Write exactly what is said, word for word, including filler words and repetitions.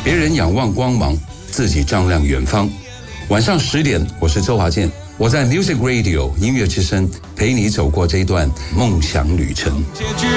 别人仰望光芒，自己照亮远方。晚上十点，我是周华健，我在 Music Radio 音乐之声陪你走过这一段梦想旅程。